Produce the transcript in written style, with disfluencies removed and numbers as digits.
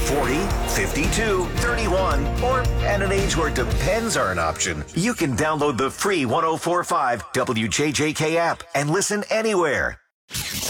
40, 52, 31, or at an age where depends are an option, you can download the free 104.5 WJJK app and listen anywhere.